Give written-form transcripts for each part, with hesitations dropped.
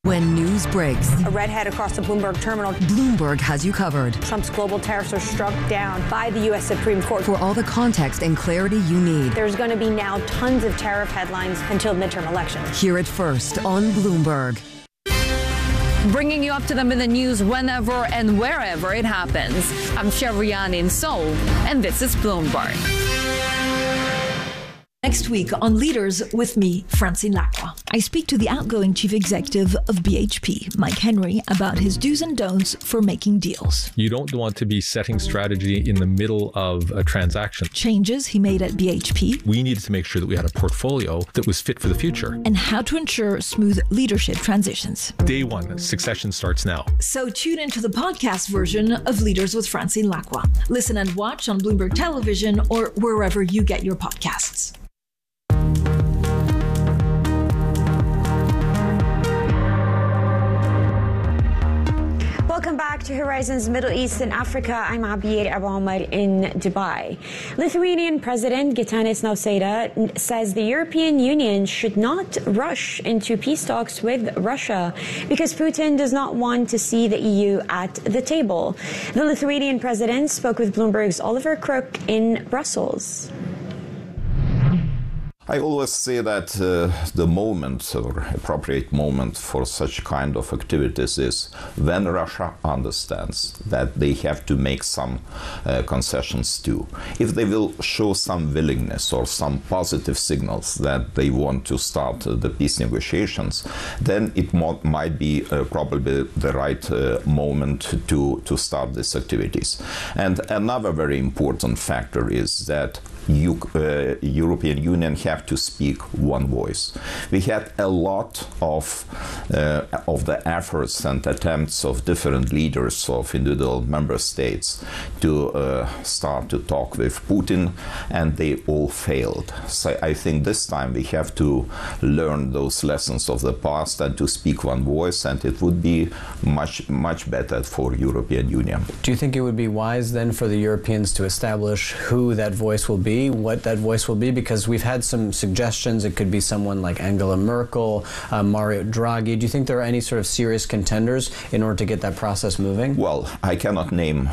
When news breaks, a redhead across the Bloomberg terminal. Bloomberg has you covered. Trump's global tariffs are struck down by the U.S. Supreme Court. For all the context and clarity you need. There's going to be now tons of tariff headlines until midterm elections. Hear it first on Bloomberg. Bringing you up to them in the news whenever and wherever it happens. I'm Shevrian in Seoul, and this is Bloomberg. Next week on Leaders with me, Francine Lacqua. I speak to the outgoing chief executive of BHP, Mike Henry, about his do's and don'ts for making deals. You don't want to be setting strategy in the middle of a transaction. Changes he made at BHP. We needed to make sure that we had a portfolio that was fit for the future. And how to ensure smooth leadership transitions. Day one, succession starts now. So tune into the podcast version of Leaders with Francine Lacqua. Listen and watch on Bloomberg Television or wherever you get your podcasts. Welcome back to Horizons Middle East and Africa. I'm Abir Abu Omar in Dubai. Lithuanian President Gitanas Nausėda says the European Union should not rush into peace talks with Russia because Putin does not want to see the EU at the table. The Lithuanian president spoke with Bloomberg's Oliver Crook in Brussels. I always say that the moment or appropriate moment for such kind of activities is when Russia understands that they have to make some concessions too. If they will show some willingness or some positive signals that they want to start the peace negotiations, then it might be probably the right moment to start these activities. And another very important factor is that European Union have to speak one voice. We had a lot of the efforts and attempts of different leaders of individual member states to start to talk with Putin, and they all failed. So I think this time we have to learn those lessons of the past and to speak one voice, and it would be much better for European Union. Do you think it would be wise then for the Europeans to establish who that voice will be? What that voice will be, because we've had some suggestions. It could be someone like Angela Merkel, Mario Draghi. Do you think there are any sort of serious contenders in order to get that process moving? Well, I cannot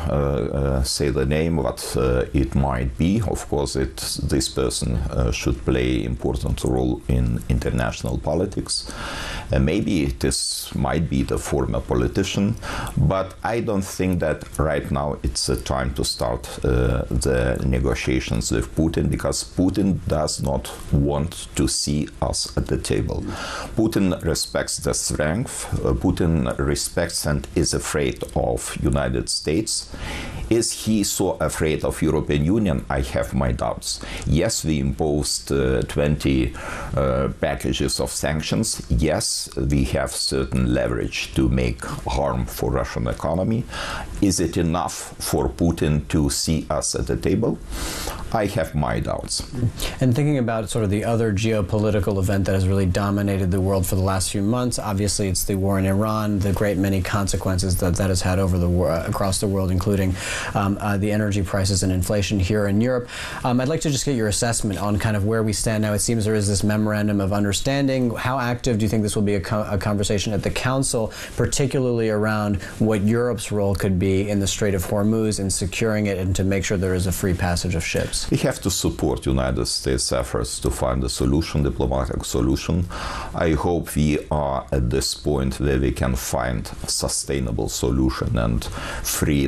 say the name, but it might be. Of course, this person should play important role in international politics. Maybe this might be the former politician, but I don't think that right now it's a time to start the negotiations with Putin, because Putin does not want to see us at the table. Putin respects the strength. Putin respects and is afraid of United States. Is he so afraid of European Union? I have my doubts. Yes, we imposed 20 packages of sanctions. Yes, we have certain leverage to make harm for Russian economy. Is it enough for Putin to see us at the table? I have my doubts. And thinking about sort of the other geopolitical event that has really dominated the world for the last few months, obviously it's the war in Iran, the great many consequences that has had over across the world, including the energy prices and inflation here in Europe. I'd like to just get your assessment on kind of where we stand now. It seems there is this memorandum of understanding. How active do you think this will be a conversation at the Council, particularly around what Europe's role could be in the Strait of Hormuz and securing it and to make sure there is a free passage of ships? We have to support United States efforts to find a solution, diplomatic solution. I hope we are at this point where we can find a sustainable solution and free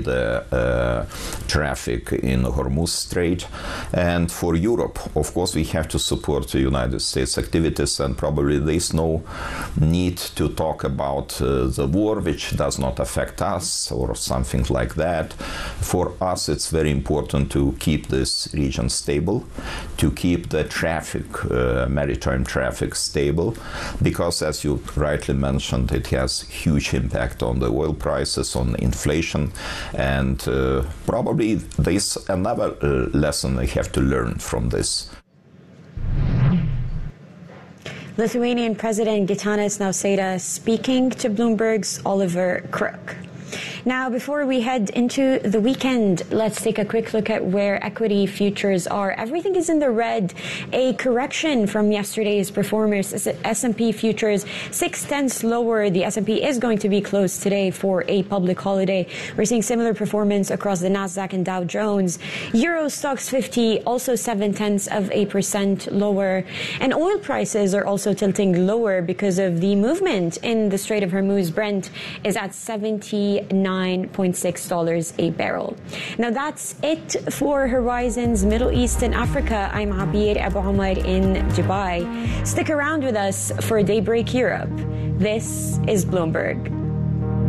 the traffic in the Hormuz Strait. And for Europe, of course, we have to support the United States activities, and probably there's no need to talk about the war, which does not affect us or something like that. For us, it's very important to keep this region stable, to keep the traffic, maritime traffic stable, because as you rightly mentioned, it has huge impact on the oil prices, on inflation, and probably there's another lesson we have to learn from this. Lithuanian President Gitanas Nausėda speaking to Bloomberg's Oliver Crook. Now, before we head into the weekend, let's take a quick look at where equity futures are. Everything is in the red. A correction from yesterday's performance. S&P futures 0.6 lower. The S&P is going to be closed today for a public holiday. We're seeing similar performance across the Nasdaq and Dow Jones. Euro Stoxx 50 also 0.7% lower. And oil prices are also tilting lower because of the movement in the Strait of Hormuz. Brent is at $79.6 a barrel. Now that's it for Horizons Middle East and Africa. I'm Abir Abu Omar in Dubai. Stick around with us for Daybreak Europe. This is Bloomberg.